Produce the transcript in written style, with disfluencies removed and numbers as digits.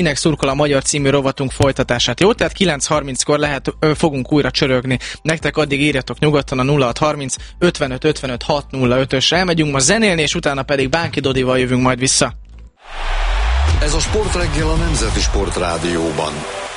Kinek szurkol a magyar című rovatunk folytatását. Jó, tehát 9:30-kor fogunk újra csörögni. Nektek addig írjatok nyugodtan a 0630 55 55 605-ösre. Elmegyünk ma zenélni, és utána pedig Bánki Dodival jövünk majd vissza. Ez a Sportreggel a Nemzeti Sportrádióban.